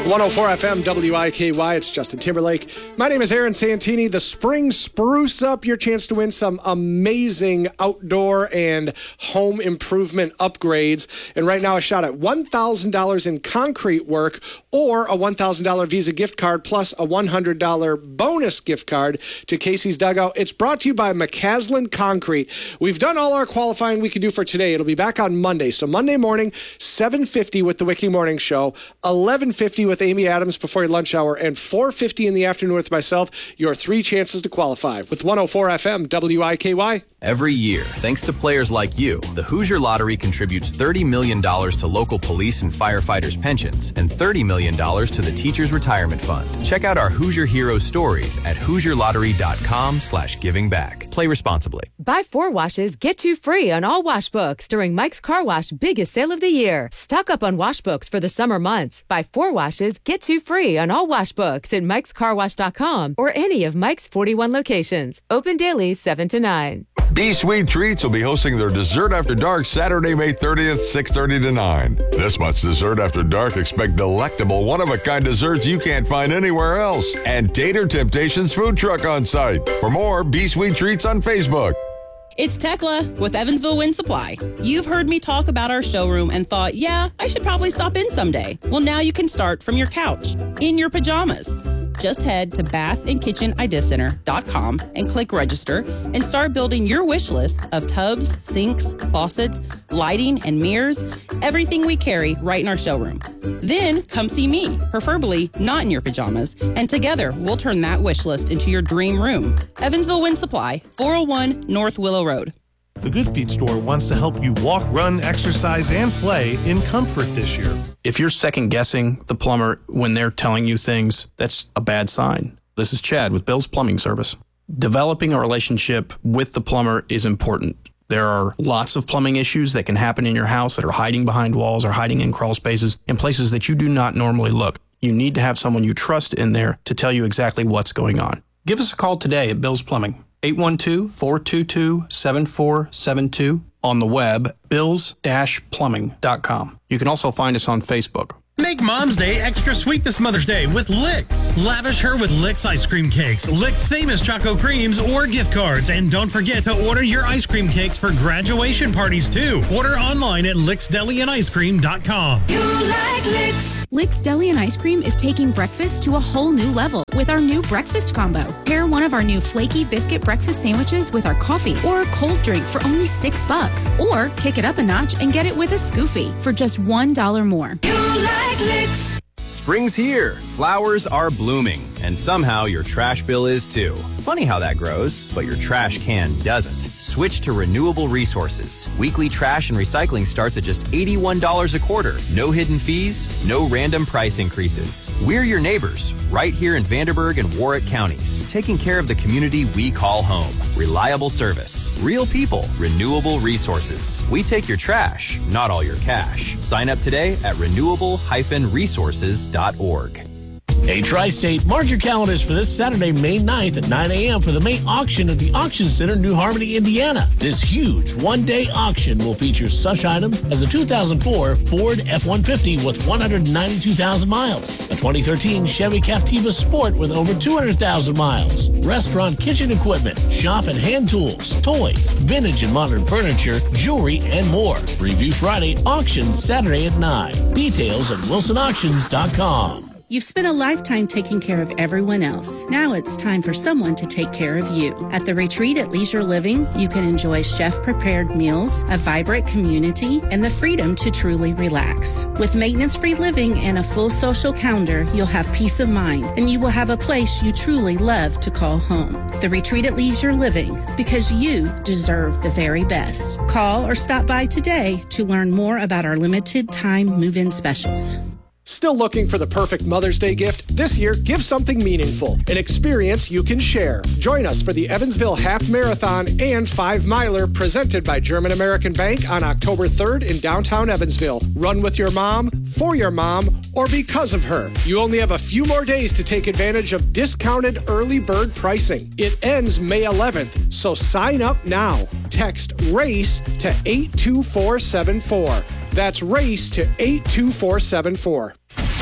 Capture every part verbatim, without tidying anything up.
one oh four F M W I K Y. It's Justin Timberlake. My name is Aaron Santini. The spring spruce up your chance to win some amazing outdoor and home improvement upgrades. And right now a shot at one thousand dollars in concrete work or a one thousand dollars Visa gift card plus a one hundred dollars bonus gift card to Casey's Dugout. It's brought to you by McCaslin Concrete. We've done all our qualifying we can do for today. It'll be back on Monday. So Monday morning, seven fifty with the Wiki Morning Show, eleven fifty with Amy Adams before your lunch hour, and four fifty in the afternoon with myself. Your three chances to qualify with one oh four F M W I K Y. Every year, thanks to players like you, the Hoosier Lottery contributes thirty million dollars to local police and firefighters' pensions and thirty million dollars to the Teachers Retirement Fund. Check out our Hoosier Heroes stories at Hoosier Lottery dot com slash giving back. Play responsibly. Buy four washes, get two free on all wash books during Mike's Car Wash biggest sale of the year. Stock up on wash books for the summer months. Buy four washes, get two free on all wash books at Mikes Car Wash dot com or any of Mike's forty-one locations. Open daily seven to nine. B Sweet Treats will be hosting their Dessert After Dark Saturday, May thirtieth, six thirty to nine. This month's Dessert After Dark, expect delectable, one-of-a-kind desserts you can't find anywhere else. And Tater Temptations food truck on site. For more, B Sweet Treats on Facebook. It's Tekla with Evansville Wind Supply. You've heard me talk about our showroom and thought, yeah, I should probably stop in someday. Well, now you can start from your couch, in your pajamas. Just head to bath and kitchen idea center dot com and click register and start building your wish list of tubs, sinks, faucets, lighting, and mirrors, everything we carry right in our showroom. Then come see me, preferably not in your pajamas, and together we'll turn that wish list into your dream room. Evansville Wind Supply, four oh one North Willow Road. The Good Feet store wants to help you walk, run, exercise, and play in comfort this year. If you're second-guessing the plumber when they're telling you things, that's a bad sign. This is Chad with Bill's Plumbing Service. Developing a relationship with the plumber is important. There are lots of plumbing issues that can happen in your house that are hiding behind walls or hiding in crawl spaces in places that you do not normally look. You need to have someone you trust in there to tell you exactly what's going on. Give us a call today at Bill's Plumbing. eight one two, four two two, seven four seven two. On the web, bills dash plumbing dot com. You can also find us on Facebook. Make Mom's Day extra sweet this Mother's Day with Licks. Lavish her with Licks ice cream cakes, Licks famous Choco Creams, or gift cards. And don't forget to order your ice cream cakes for graduation parties, too. Order online at licks deli and ice cream dot com. You like Licks. Licks Deli and Ice Cream is taking breakfast to a whole new level with our new breakfast combo. Pair one of our new flaky biscuit breakfast sandwiches with our coffee or a cold drink for only six bucks. Or kick it up a notch and get it with a Scoofy for just one dollar more. You like Licks. Spring's here. Flowers are blooming. And somehow your trash bill is too. Funny how that grows, but your trash can doesn't. Switch to Renewable Resources. Weekly trash and recycling starts at just eighty-one dollars a quarter. No hidden fees, no random price increases. We're your neighbors, right here in Vanderburgh and Warwick counties, taking care of the community we call home. Reliable service, real people, Renewable Resources. We take your trash, not all your cash. Sign up today at renewable dash resources dot org. Hey, Tri-State, mark your calendars for this Saturday, May ninth at nine a.m. for the May auction at the Auction Center, New Harmony, Indiana. This huge one-day auction will feature such items as a two thousand four Ford F one fifty with one hundred ninety-two thousand miles, a twenty thirteen Chevy Captiva Sport with over two hundred thousand miles, restaurant kitchen equipment, shop and hand tools, toys, vintage and modern furniture, jewelry, and more. Review Friday, auction Saturday at nine. Details at wilson auctions dot com. You've spent a lifetime taking care of everyone else. Now it's time for someone to take care of you. At the Retreat at Leisure Living, you can enjoy chef-prepared meals, a vibrant community, and the freedom to truly relax. With maintenance-free living and a full social calendar, you'll have peace of mind, and you will have a place you truly love to call home. The Retreat at Leisure Living, because you deserve the very best. Call or stop by today to learn more about our limited-time move-in specials. Still looking for the perfect Mother's Day gift? This year, give something meaningful, an experience you can share. Join us for the Evansville Half Marathon and Five Miler presented by German American Bank on October third in downtown Evansville. Run with your mom, for your mom, or because of her. You only have a few more days to take advantage of discounted early bird pricing. It ends May eleventh, so sign up now. Text RACE to eight two four seven four. That's RACE to eight two four seven four.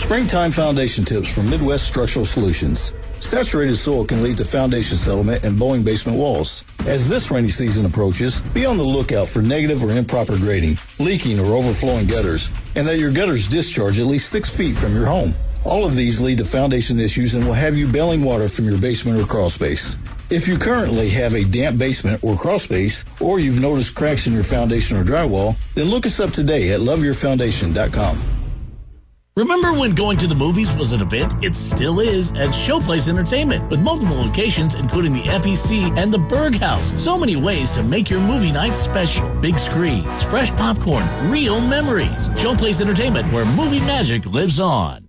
Springtime foundation tips from Midwest Structural Solutions. Saturated soil can lead to foundation settlement and bowing basement walls. As this rainy season approaches, be on the lookout for negative or improper grading, leaking or overflowing gutters, and that your gutters discharge at least six feet from your home. All of these lead to foundation issues and will have you bailing water from your basement or crawl space. If you currently have a damp basement or crawl space, or you've noticed cracks in your foundation or drywall, then look us up today at love your foundation dot com. Remember when going to the movies was an event? It still is at Showplace Entertainment, with multiple locations including the F E C and the Berg House. So many ways to make your movie night special. Big screens, fresh popcorn, real memories. Showplace Entertainment, where movie magic lives on.